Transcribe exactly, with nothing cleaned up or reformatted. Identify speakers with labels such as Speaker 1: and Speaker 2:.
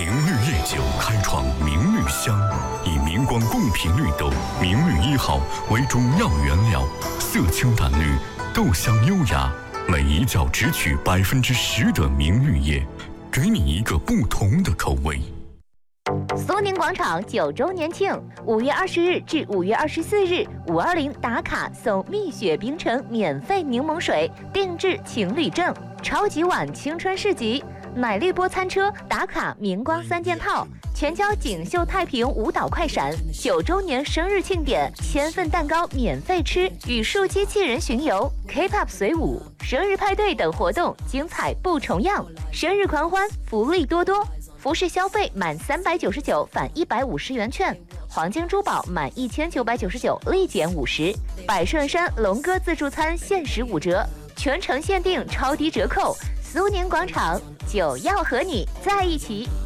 Speaker 1: 明绿烈酒开创明绿香，以明光贡品绿豆明绿一号为主要原料，色清淡绿，豆香优雅，每一角只取百分之十的明绿叶，给你一个不同的口味。
Speaker 2: 苏宁广场九周年庆，五月二十日至五月二十四日，五二零打卡送蜜雪冰城免费柠檬水，定制情侣证，超级碗青春市集，奶绿波餐车打卡明光三件套，全交锦绣太平舞蹈快闪，九周年生日庆典，千份蛋糕免费吃，语数机器人巡游 ，K-pop 随舞，生日派对等活动精彩不重样，生日狂欢福利多多。服饰消费满三百九十九返一百五十元券，黄金珠宝满一千九百九十九立减五十，百顺山龙哥自助餐限时五折，全程限定超低折扣。苏宁广场，酒要和你在一起。